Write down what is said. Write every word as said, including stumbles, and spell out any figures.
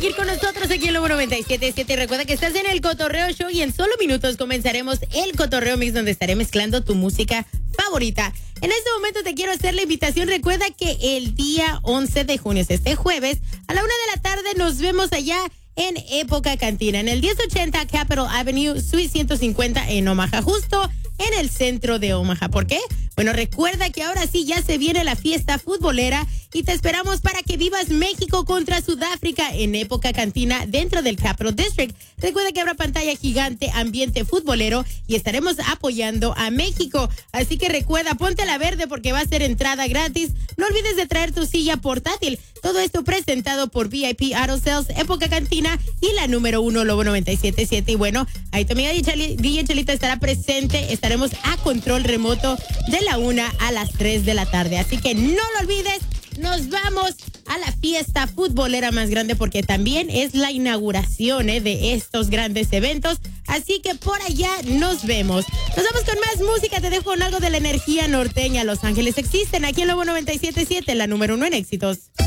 seguir con nosotros aquí en Lobo noventa y siete punto siete. Y recuerda que estás en el Cotorreo Show y en solo minutos comenzaremos el Cotorreo Mix, donde estaré mezclando tu música favorita. En este momento te quiero hacer la invitación. Recuerda que el día once de junio, es este jueves, a la una de la tarde nos vemos allá en Época Cantina, en el diez ochenta Capitol Avenue, Suite ciento cincuenta en Omaha, justo en el centro de Omaha. ¿Por qué? Bueno, recuerda que ahora sí ya se viene la fiesta futbolera y te esperamos para que vivas México contra Sudáfrica en Época Cantina dentro del Capital District. Recuerda que habrá pantalla gigante, ambiente futbolero y estaremos apoyando a México. Así que recuerda, ponte la verde porque va a ser entrada gratis. No olvides de traer tu silla portátil. Todo esto presentado por V I P Auto Sales, Época Cantina y la número uno Lobo noventa y siete punto siete. Y bueno, ahí tu amiga D J Chelita estará presente. Estaremos a control remoto de la una a las tres de la tarde. Así que no lo olvides. Nos vamos a la fiesta futbolera más grande porque también es la inauguración ¿eh? de estos grandes eventos. Así que por allá nos vemos. Nos vamos con más música. Te dejo con algo de la energía norteña. Los Ángeles existen aquí en Lobo noventa y siete punto siete, la número uno en éxitos.